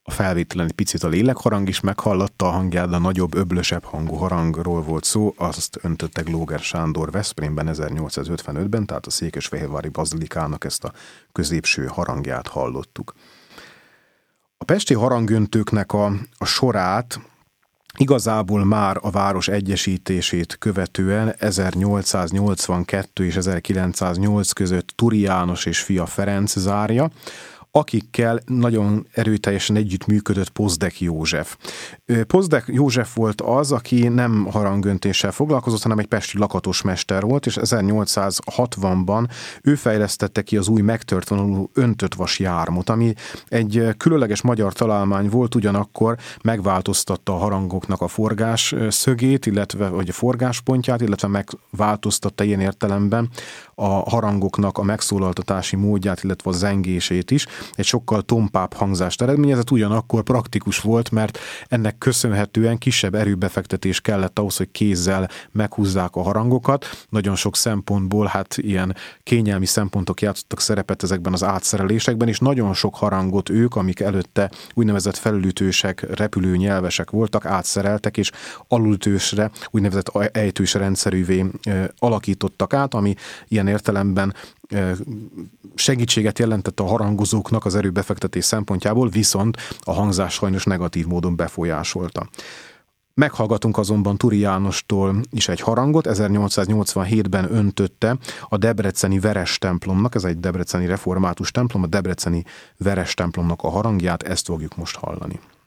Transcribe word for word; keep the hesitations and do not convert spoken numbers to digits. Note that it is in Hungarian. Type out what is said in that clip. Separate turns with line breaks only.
A felvételen egy picit a lélekharang is meghallatta a hangját, de a nagyobb, öblösebb hangú harangról volt szó, azt öntötte Glóger Sándor Veszprémben ezernyolcszázötvenötben, tehát a székesfehérvári bazilikának ezt a középső harangját hallottuk. A pesti harangöntőknek a, a sorát igazából már a város egyesítését követően ezernyolcszáznyolcvankettő és ezerkilencszáznyolc között Turi János és fia Ferenc zárja, akikkel nagyon erőteljesen együttműködött Pozdek József. Pozdek József volt az, aki nem harangöntéssel foglalkozott, hanem egy pesti lakatosmester volt, és ezernyolcszázhatvanban ő fejlesztette ki az új megtört vonalú öntött vas jármot, ami egy különleges magyar találmány volt, ugyanakkor megváltoztatta a harangoknak a forgás szögét, illetve vagy a forgáspontját, illetve megváltoztatta ilyen értelemben a harangoknak a megszólaltatási módját, illetve a zengését is. Egy sokkal tompább hangzást eredményezett, ugyanakkor praktikus volt, mert ennek köszönhetően kisebb erőbefektetés kellett ahhoz, hogy kézzel meghúzzák a harangokat. Nagyon sok szempontból hát ilyen kényelmi szempontok játszottak szerepet ezekben az átszerelésekben, és nagyon sok harangot ők, amik előtte úgynevezett felülütősek, repülő nyelvesek voltak, átszereltek, és alulütősre, úgynevezett ejtős rendszerűvé alakítottak át, ami ilyen értelemben segítséget jelentett a harangozóknak az erőbefektetés szempontjából, viszont a hangzás sajnos negatív módon befolyásolta. Meghallgatunk azonban Turi Jánostól is egy harangot, ezernyolcszáznyolcvanhétben öntötte a debreceni Veres templomnak, ez egy debreceni református templom, a debreceni Veres templomnak a harangját, ezt fogjuk most hallani.